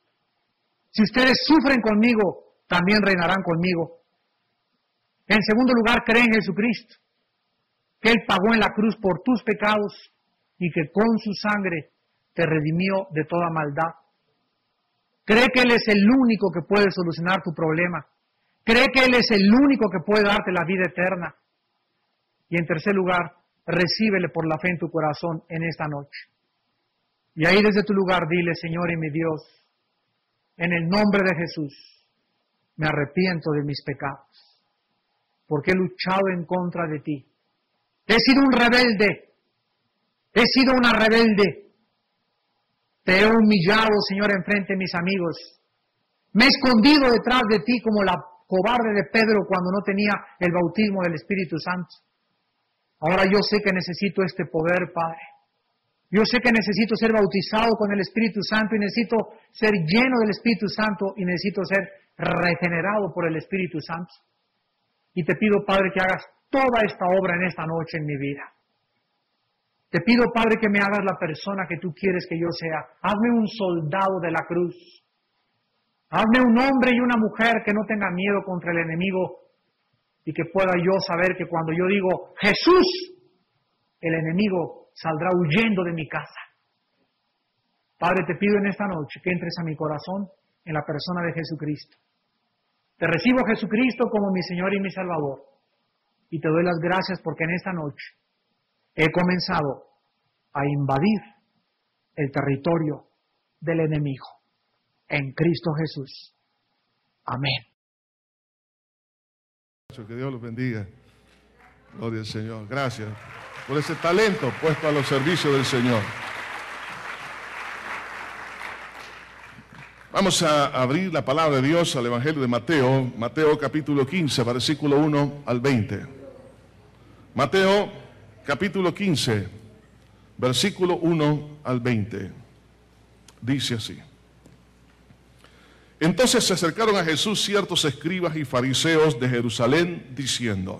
Si ustedes sufren conmigo, también reinarán conmigo. En segundo lugar, cree en Jesucristo, que Él pagó en la cruz por tus pecados y que con su sangre te redimió de toda maldad. Cree que Él es el único que puede solucionar tu problema. Cree que Él es el único que puede darte la vida eterna. Y en tercer lugar, recíbele por la fe en tu corazón en esta noche. Y ahí desde tu lugar dile, Señor y mi Dios, en el nombre de Jesús, me arrepiento de mis pecados, porque he luchado en contra de ti. He sido un rebelde, he sido una rebelde. Te he humillado, Señor, enfrente de mis amigos. Me he escondido detrás de ti como la cobarde de Pedro cuando no tenía el bautismo del Espíritu Santo. Ahora yo sé que necesito este poder, Padre. Yo sé que necesito ser bautizado con el Espíritu Santo y necesito ser lleno del Espíritu Santo y necesito ser regenerado por el Espíritu Santo. Y te pido, Padre, que hagas toda esta obra en esta noche en mi vida. Te pido, Padre, que me hagas la persona que tú quieres que yo sea. Hazme un soldado de la cruz. Hazme un hombre y una mujer que no tenga miedo contra el enemigo y que pueda yo saber que cuando yo digo Jesús, el enemigo saldrá huyendo de mi casa. Padre, te pido en esta noche que entres a mi corazón en la persona de Jesucristo. Te recibo, Jesucristo, como mi Señor y mi Salvador. Y te doy las gracias porque en esta noche he comenzado a invadir el territorio del enemigo. En Cristo Jesús. Amén. Que Dios los bendiga. Gloria al Señor. Gracias por ese talento puesto a los servicios del Señor. Vamos a abrir la palabra de Dios al Evangelio de Mateo, Mateo capítulo quince, versículo uno al veinte. Mateo capítulo quince, versículo uno al veinte. Dice así. Entonces se acercaron a Jesús ciertos escribas y fariseos de Jerusalén, diciendo: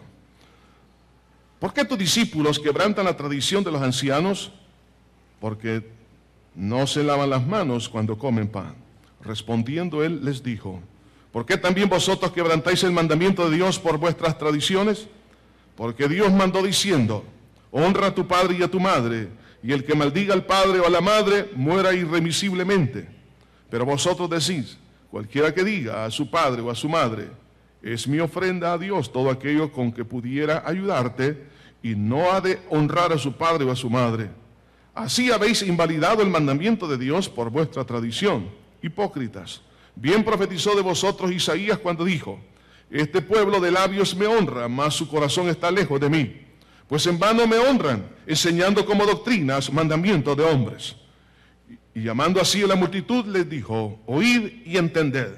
¿por qué tus discípulos quebrantan la tradición de los ancianos? Porque no se lavan las manos cuando comen pan. Respondiendo él les dijo: ¿por qué también vosotros quebrantáis el mandamiento de Dios por vuestras tradiciones? Porque Dios mandó diciendo: honra a tu padre y a tu madre, y el que maldiga al padre o a la madre muera irremisiblemente. Pero vosotros decís: cualquiera que diga a su padre o a su madre, es mi ofrenda a Dios todo aquello con que pudiera ayudarte, y no ha de honrar a su padre o a su madre. Así habéis invalidado el mandamiento de Dios por vuestra tradición. Hipócritas, bien profetizó de vosotros Isaías cuando dijo: este pueblo de labios me honra, mas su corazón está lejos de mí. Pues en vano me honran, enseñando como doctrinas mandamientos de hombres. Y llamando así a la multitud les dijo: oíd y entended.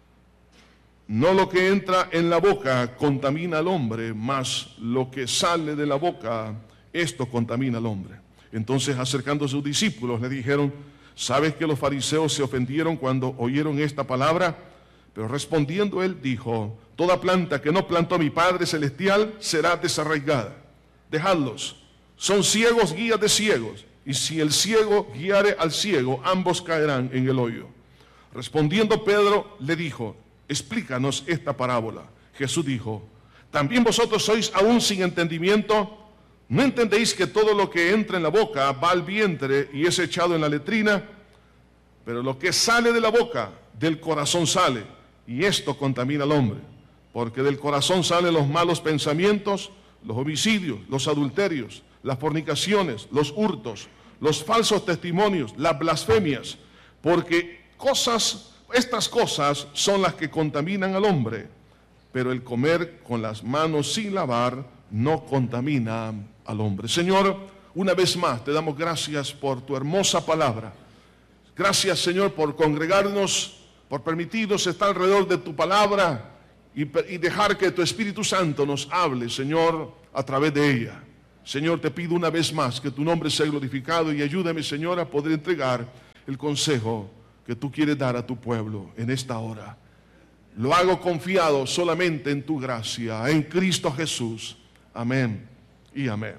No lo que entra en la boca contamina al hombre, mas lo que sale de la boca, esto contamina al hombre. Entonces, acercando a sus discípulos, le dijeron: ¿sabes que los fariseos se ofendieron cuando oyeron esta palabra? Pero respondiendo él dijo: toda planta que no plantó mi Padre Celestial será desarraigada. Dejadlos, son ciegos guías de ciegos. Y si el ciego guiare al ciego, ambos caerán en el hoyo. Respondiendo Pedro le dijo: explícanos esta parábola. Jesús dijo: ¿también vosotros sois aún sin entendimiento? ¿No entendéis que todo lo que entra en la boca va al vientre y es echado en la letrina? Pero lo que sale de la boca, del corazón sale, y esto contamina al hombre. Porque del corazón salen los malos pensamientos, los homicidios, los adulterios, las fornicaciones, los hurtos, los falsos testimonios, las blasfemias, porque cosas, estas cosas son las que contaminan al hombre, pero el comer con las manos sin lavar no contamina al hombre. Señor, una vez más te damos gracias por tu hermosa palabra. Gracias, Señor, por congregarnos, por permitirnos estar alrededor de tu palabra y, y dejar que tu Espíritu Santo nos hable, Señor, a través de ella. Señor, te pido una vez más que tu nombre sea glorificado y ayúdame, Señor, a poder entregar el consejo que tú quieres dar a tu pueblo en esta hora. Lo hago confiado solamente en tu gracia, en Cristo Jesús. Amén y amén.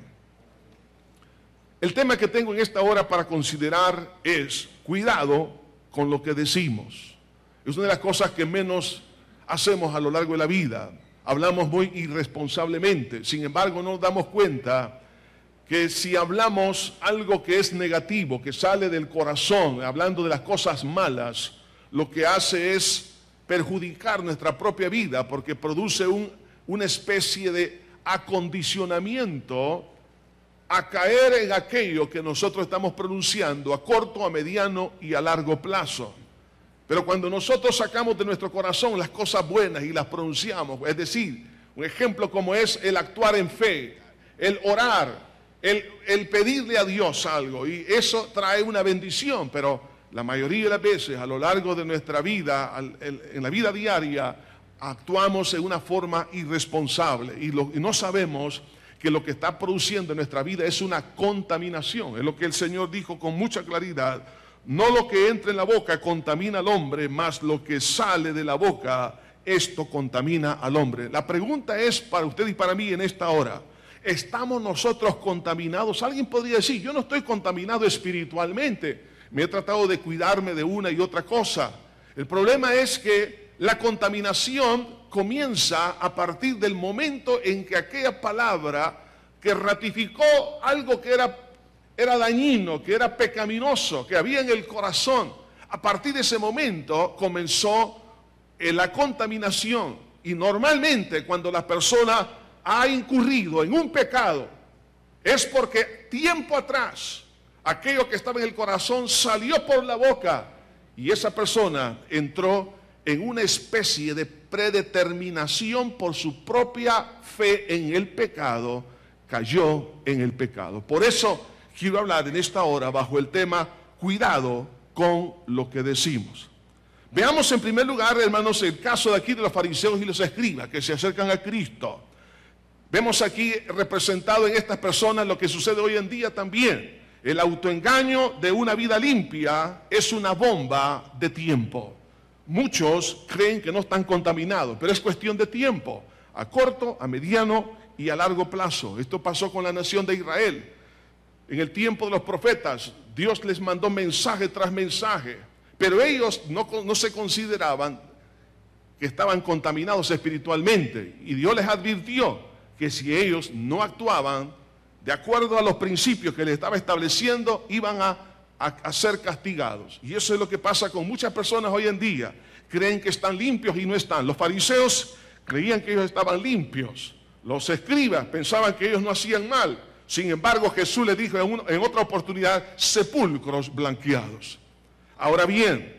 El tema que tengo en esta hora para considerar es cuidado con lo que decimos. Es una de las cosas que menos hacemos a lo largo de la vida. Hablamos muy irresponsablemente. Sin embargo, no nos damos cuenta que si hablamos algo que es negativo, que sale del corazón, hablando de las cosas malas, lo que hace es perjudicar nuestra propia vida, porque produce un, una especie de acondicionamiento a caer en aquello que nosotros estamos pronunciando a corto, a mediano y a largo plazo. Pero cuando nosotros sacamos de nuestro corazón las cosas buenas y las pronunciamos, es decir, un ejemplo como es el actuar en fe, el orar, el, el pedirle a Dios algo, y eso trae una bendición, pero la mayoría de las veces a lo largo de nuestra vida, en la vida diaria, actuamos en una forma irresponsable y, lo, y no sabemos que lo que está produciendo en nuestra vida es una contaminación. Es lo que el Señor dijo con mucha claridad. No lo que entra en la boca contamina al hombre, mas lo que sale de la boca, esto contamina al hombre. La pregunta es para usted y para mí en esta hora: ¿estamos nosotros contaminados? Alguien podría decir, yo no estoy contaminado espiritualmente, me he tratado de cuidarme de una y otra cosa. El problema es que la contaminación comienza a partir del momento en que aquella palabra que ratificó algo que era era dañino, que era pecaminoso, que había en el corazón, a partir de ese momento comenzó eh, la contaminación. Y normalmente cuando la persona ha incurrido en un pecado, es porque tiempo atrás aquello que estaba en el corazón salió por la boca y esa persona entró en una especie de predeterminación por su propia fe en el pecado, cayó en el pecado. Por eso quiero hablar en esta hora bajo el tema cuidado con lo que decimos. Veamos en primer lugar, hermanos, el caso de aquí de los fariseos y los escribas que se acercan a Cristo. Vemos aquí representado en estas personas lo que sucede hoy en día también. El autoengaño de una vida limpia es una bomba de tiempo. Muchos creen que no están contaminados, pero es cuestión de tiempo, a corto, a mediano y a largo plazo. Esto pasó con la nación de Israel. En el tiempo de los profetas, Dios les mandó mensaje tras mensaje, pero ellos no, no se consideraban que estaban contaminados espiritualmente. Y Dios les advirtió que si ellos no actuaban de acuerdo a los principios que les estaba estableciendo, iban a, a, a ser castigados. Y eso es lo que pasa con muchas personas hoy en día. Creen que están limpios y no están. Los fariseos creían que ellos estaban limpios. Los escribas pensaban que ellos no hacían mal. Sin embargo, Jesús les dijo en, un, en otra oportunidad, sepulcros blanqueados. Ahora bien,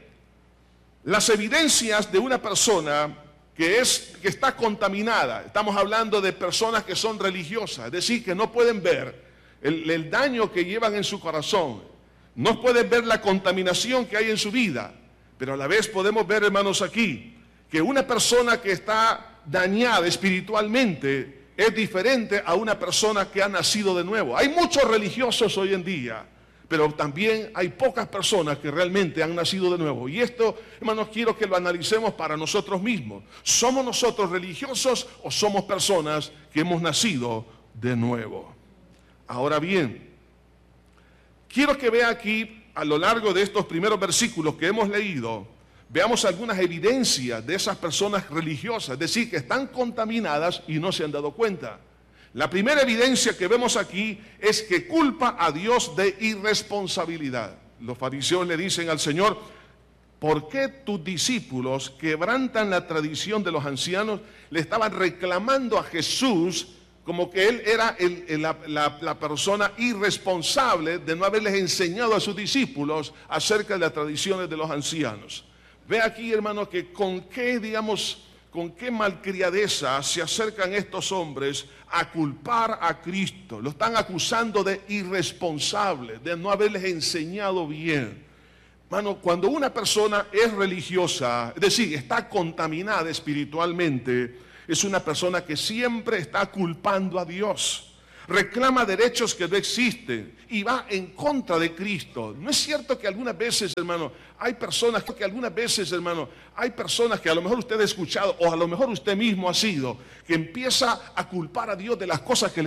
las evidencias de una persona que, es, que está contaminada, estamos hablando de personas que son religiosas, es decir, que no pueden ver el, el daño que llevan en su corazón, no pueden ver la contaminación que hay en su vida, pero a la vez podemos ver, hermanos, aquí, que una persona que está dañada espiritualmente es diferente a una persona que ha nacido de nuevo. Hay muchos religiosos hoy en día, pero también hay pocas personas que realmente han nacido de nuevo. Y esto, hermanos, quiero que lo analicemos para nosotros mismos. ¿Somos nosotros religiosos o somos personas que hemos nacido de nuevo? Ahora bien, quiero que vea aquí, a lo largo de estos primeros versículos que hemos leído, veamos algunas evidencias de esas personas religiosas, es decir, que están contaminadas y no se han dado cuenta. La primera evidencia que vemos aquí es que culpa a Dios de irresponsabilidad. Los fariseos le dicen al Señor, ¿por qué tus discípulos quebrantan la tradición de los ancianos? Le estaban reclamando a Jesús como que él era el, el, la, la, la persona irresponsable de no haberles enseñado a sus discípulos acerca de las tradiciones de los ancianos. Ve aquí, hermano, que con qué, digamos, con qué malcriadeza se acercan estos hombres a culpar a Cristo. Lo están acusando de irresponsable, de no haberles enseñado bien. Hermano, cuando una persona es religiosa, es decir, está contaminada espiritualmente, es una persona que siempre está culpando a Dios. Reclama derechos que no existen y va en contra de Cristo. ¿No es cierto que algunas veces, hermano, hay personas que algunas veces, hermano, hay personas que a lo mejor usted ha escuchado o a lo mejor usted mismo ha sido, que empieza a culpar a Dios de las cosas que le